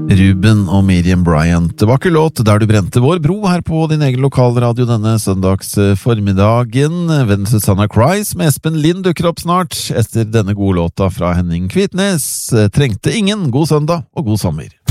Ruben og Miriam Bryant, vakker låt Der du brente vår bro her på din egen lokalradio denne søndags formiddagen. When Susanna Cries med Espen Lind dukker opp snart etter denne gode låta fra Henning Kvitnes. Trengte ingen god søndag og god sommer.